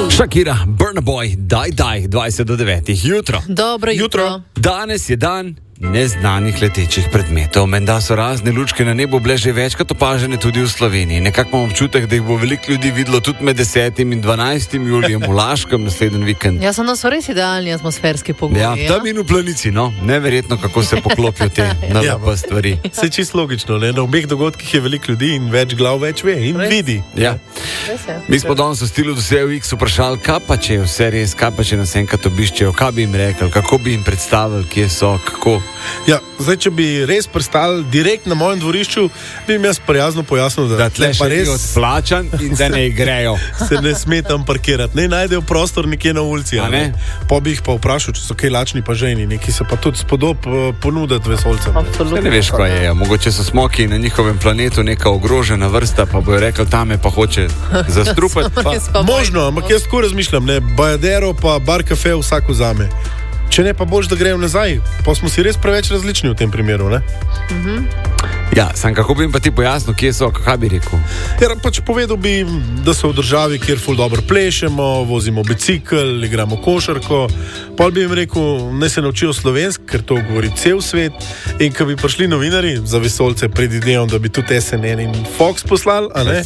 Shakira, Burna Boy, daj, 20 do 9. Jutro. Dobro jutro. Danes je dan neznanih letečih predmetov. Menda so razne lučke na nebu bile že večkrat opažene tudi v Sloveniji. Nekako imam občutek, da jih bo veliko ljudi videlo tudi med 10. in 12. julijem v Laškem naslednji vikend. Ja, so nas res idealni atmosferski pogoji. Ja, tam in v Planici, no. Neverjetno, kako se poklopijo te nalapa stvari. Se je čisto logično, ne? Na obeh dogodkih je veliko ljudi in več glav več ve in vidi. Ja. Mi smo danes v stilu Dosej v X vprašali, kaj pa če je vse res, kaj pa če nas enkrat obiščejo, kaj bi jim rekli, kako bi jim predstavili, kje so, kako. Ja, zdaj, če bi res pristali direkt na mojem dvorišču, bi jim jaz prijazno pojasnil, da tle še res odplačan in da ne grejo. Se ne sme tam parkirati, ne najdejo prostor nekje na ulici. Pa bi jih pa vprašal, če so kaj lačni pa ženi, neki se pa tudi spodob ponuditi vesoljcem. Ne veš, kaj je. Mogoče so smoki na njihovem planetu neka ogrožena vrsta, pa bojo rekli, tame pa hoče zastrupati. Možno, ampak jaz tako razmišljam, ne, Bajadero pa bar kafe vsak vzame. Če ne, pa boš, da grejo nazaj. Pa smo si res preveč različni v tem primeru, ne? Ja, sam kako bi jim pa ti pojasnil, kje so, kaj bi rekel? Ja, pač povedal bi, da so v državi, kjer ful dobro plešemo, vozimo bicikl, igramo košarko. Pol bi jim rekel, naj se naučijo slovensk, ker to govori cel svet. In ko bi prišli novinari za vesoljce, predvidevam, da bi tudi SNN in Fox poslali, a ne?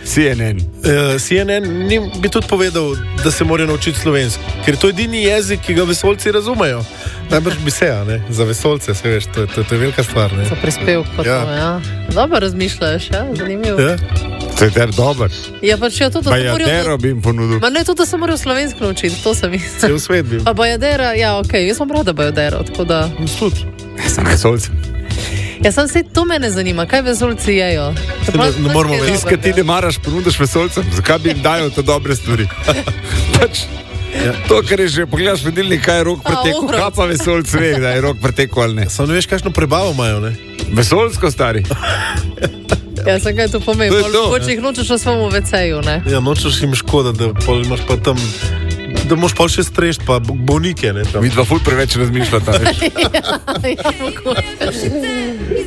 CNN njim bi tudi povedal, da se morajo naučiti slovensk, ker to je edini jezik, ki ga vesoljci razumejo. Najbrž bi se, a ne? Za vesoljce, se veš, to je velika stvar, ne? Za prispevk pa to, ja. Dobro razmišljaš, ja? Zanimivo. Ja. To je ter dober. Ja, pač ja, tudi, Bajadero bi jim ponudil. Ma ne, tudi da se morajo slovensko naučiti, to sem mislil. Cel svet bi. Pa Bajadera, ja, okej, jaz sem rada Bajadero, tako da... Stud. Sem vesoljcem. Ja, sam se to mene zanima, kaj vesoljci jejo? Ne moramo več. Tiskaj ti ne maraš, ponudiš vesoljcem, zakaj bi jim dajal te dobre stvari? Pač... Ja. To, kar je že, pogledaš vedilnik, kaj je rok pretekel, kaj pa vesoljc ve, da je rok pretekel ali ne. Samo ne veš, kakšno prebavo imajo, ne? Vesoljsko, stari. Ja, sem kaj to pomeni, hoče jih nočeš v svojemu WC-ju, ne? Ja, nočeš jim škoda, da imaš pa tam, da moš pa še strešt, pa bolnike, ne? Mi dva ful preveč razmišljata, veš. Ja, mogoče.